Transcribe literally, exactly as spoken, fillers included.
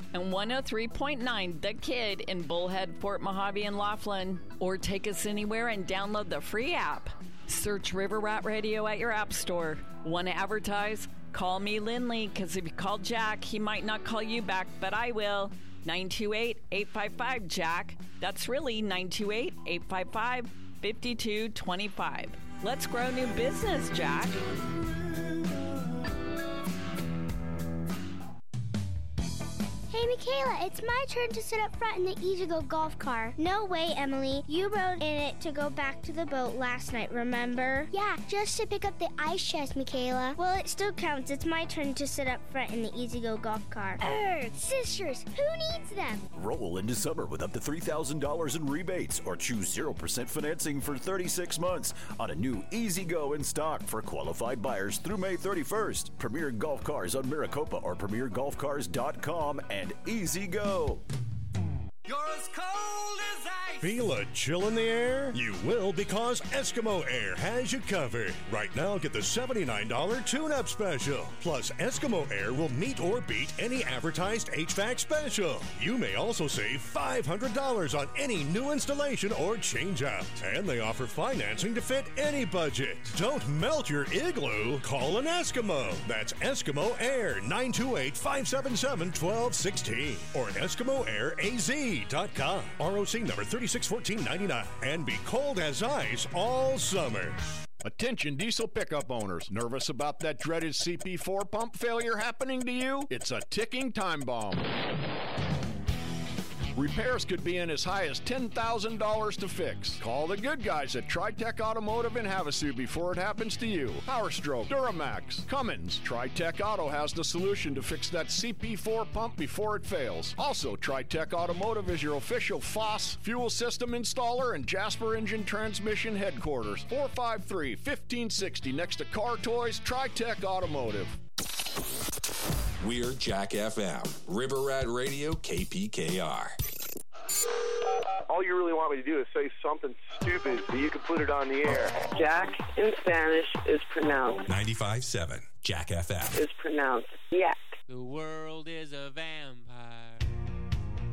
and one oh three point nine The Kid in Bullhead, Fort Mojave, and Laughlin. Or take us anywhere and download the free app. Search River Rat Radio at your app store. Want to advertise? Call me Lindley, because if you call Jack, he might not call you back, but I will. nine two eight, eight five five, Jack. That's really nine two eight, eight five five, five two two five. Let's grow new business, Jack. Hey, Michaela, it's my turn to sit up front in the E-Z-Go golf car. No way, Emily. You rode in it to go back to the boat last night, remember? Yeah, just to pick up the ice chest, Michaela. Well, it still counts. It's my turn to sit up front in the E-Z-Go golf car. Urgh, sisters, who needs them? Roll into summer with up to three thousand dollars in rebates or choose zero percent financing for thirty-six months on a new E-Z-Go in stock for qualified buyers through May thirty-first. Premier Golf Cars on Maricopa or premier golf cars dot com and E-Z-Go. You're as cold as ice. Feel a chill in the air? You will, because Eskimo Air has you covered. Right now, get the seventy-nine dollars tune-up special. Plus, Eskimo Air will meet or beat any advertised H V A C special. You may also save five hundred dollars on any new installation or change-out. And they offer financing to fit any budget. Don't melt your igloo. Call an Eskimo. That's Eskimo Air, nine two eight, five seven seven, one two one six or Eskimo Air A Z dot com. R O C number thirty-six fourteen ninety-nine. And be cold as ice all summer. Attention diesel pickup owners. Nervous about that dreaded C P four pump failure happening to you? It's a ticking time bomb. Repairs could be in as high as ten thousand dollars to fix. Call the good guys at TriTech Automotive in Havasu before it happens to you. PowerStroke, Duramax, Cummins. TriTech Auto has the solution to fix that C P four pump before it fails. Also, TriTech Automotive is your official F O S fuel system installer and Jasper Engine Transmission headquarters. four five three, one five six zero next to Car Toys, TriTech Automotive. We're Jack F M, River Rat Radio, K P K R. All you really want me to do is say something stupid so you can put it on the air. Jack in Spanish is pronounced ninety-five point seven, Jack F M. Is pronounced Yak. The world is a vampire.